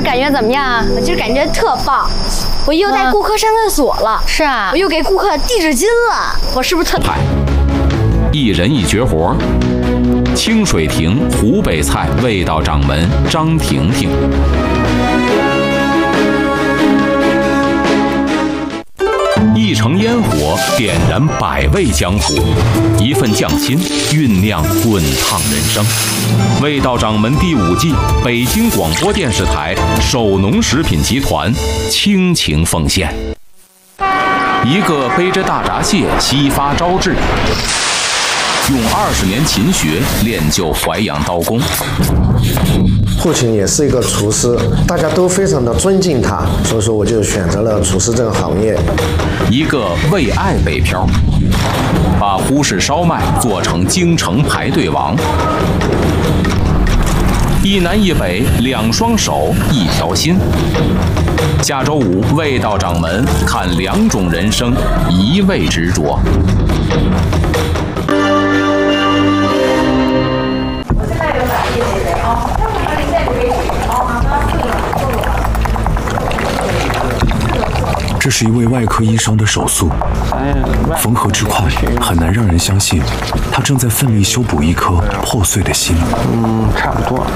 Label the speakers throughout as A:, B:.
A: 感觉怎么样啊？
B: 我今儿感觉特棒，我又带顾客上厕所了。
A: 是啊，
B: 我又给顾客递纸巾了，我是不是特？
C: 一人一绝活。清水亭湖北菜味道掌门张婷婷。一城烟火点燃百味江湖，一份匠心酝酿滚烫人生。味道掌门第5季，北京广播电视台首农食品集团倾情奉献。一个背着大闸蟹西发招致，用20年勤学练就淮扬刀工。
D: 父亲也是一个厨师，大家都非常的尊敬他，所以说我就选择了厨师这个行业。
C: 一个为爱北漂，把呼市烧麦做成京城排队王。一南一北2双手1条心。下周5味道掌门看2种人生1味执着。
E: 这是一位外科医生的手速，缝合之快，很难让人相信他正在奋力修补一颗破碎的心。
F: 差不多。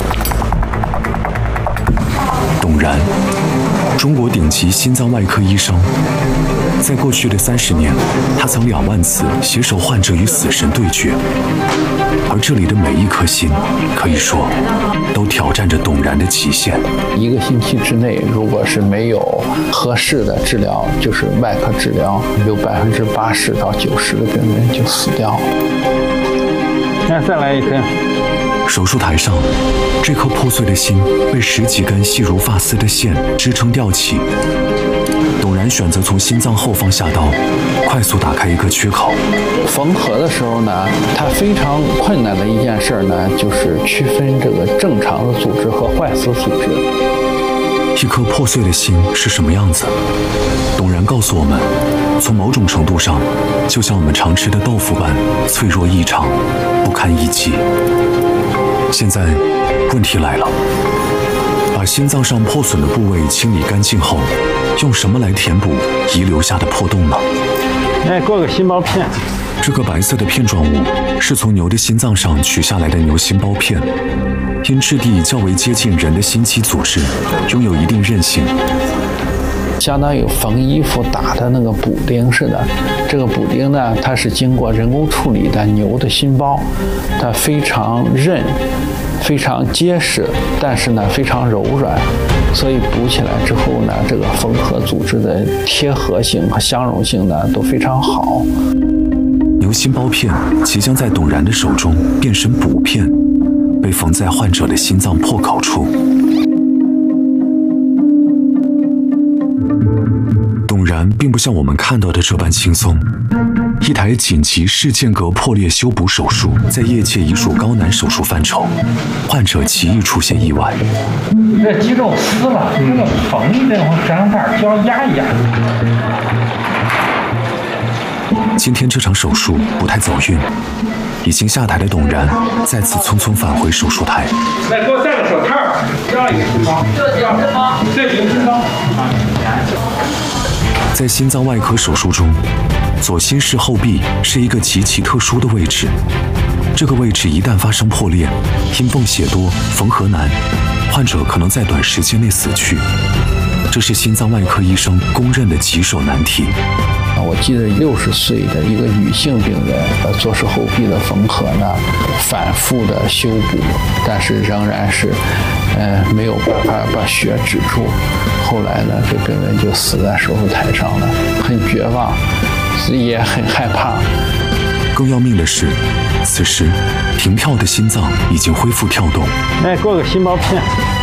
E: 董然，中国顶级心脏外科医生，在过去的30年，他曾2万次携手患者与死神对决，而这里的每一颗心，可以说都挑战着董然的极限。
F: 1个星期之内，如果是没有合适的治疗，就是外科治疗，有80%到90%的病人就死掉了。那再来一针。
E: 手术台上，这颗破碎的心被10几根细如发丝的线支撑吊起。董然选择从心脏后方下刀，快速打开一个缺口。
F: 缝合的时候呢，它非常困难的一件事呢，就是区分这个正常的组织和坏死组织。
E: 一颗破碎的心是什么样子？董然告诉我们，从某种程度上，就像我们常吃的豆腐般脆弱异常，不堪一击。现在，问题来了：把心脏上破损的部位清理干净后，用什么来填补遗留下的破洞呢？
F: 过个心包片。
E: 这个白色的片状物是从牛的心脏上取下来的牛心包片，因质地较为接近人的心肌组织，拥有一定韧性。
F: 相当于缝衣服打的那个补丁似的，这个补丁呢，它是经过人工处理的牛的心包，它非常韧，非常结实，但是呢非常柔软，所以补起来之后呢，这个缝合组织的贴合性和相容性呢都非常好。
E: 牛心包片即将在董然的手中变身补片，被缝在患者的心脏破口处。董然并不像我们看到的这般轻松。一台紧急室间隔破裂修补手术，在业界已属高难手术范畴，患者极易出现意外。
G: 这肌肉撕了，这个缝一这种整法就要压一压。
E: 今天这场手术不太走运，已经下台的董然再次匆匆返回手术台。
G: 来，给我戴个手套，这样也是吗？这样是吗？这也是吗？
E: 在心脏外科手术中，左心室后壁是一个极其特殊的位置。这个位置一旦发生破裂，因泵血多、缝合难，患者可能在短时间内死去。这是心脏外科医生公认的棘手难题。
F: 我记得60岁的一个女性病人，左室后壁的缝合呢，反复的修补，但是仍然是，没有办法把血止住。后来呢，这病人就死在手术台上了，很绝望，也很害怕。
E: 更要命的是，此时停跳的心脏已经恢复跳动。
F: 过个心包片。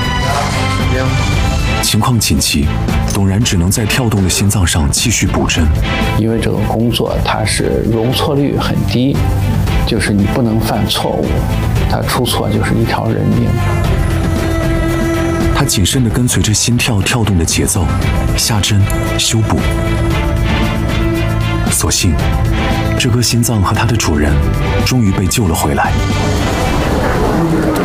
E: 情况紧急，董然只能在跳动的心脏上继续补针。
F: 因为这个工作它是容错率很低，就是你不能犯错误，它出错就是一条人命。
E: 他谨慎地跟随着心跳跳动的节奏，下针修补。所幸，这颗心脏和它的主人终于被救了回来。